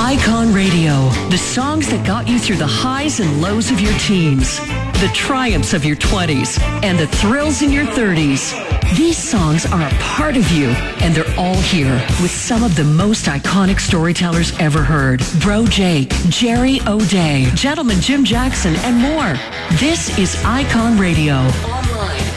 Icon Radio, the songs that got you through the highs and lows of your teens, the triumphs of your 20s, and the thrills in your 30s. These songs are a part of you, and they're all here with some of the most iconic storytellers ever heard. Bro Jake, Jerry O'Day, Gentleman Jim Jackson, and more. This is Icon Radio. Online